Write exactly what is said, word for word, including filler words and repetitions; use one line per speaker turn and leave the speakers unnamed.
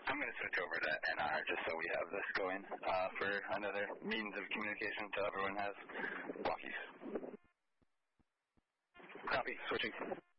I'm going to switch over to N R just so we have this going uh, for another means of communication so everyone has walkies. Copy. Switching.